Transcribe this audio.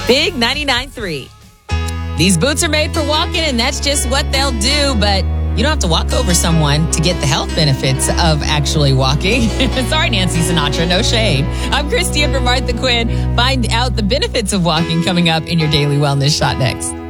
Big 99.3. These boots are made for walking, and that's just what they'll do, but you don't have to walk over someone to get the health benefits of actually walking. Sorry, Nancy Sinatra, no shade. I'm Christy in for Martha Quinn. Find out the benefits of walking coming up in your Daily Wellness Shot next.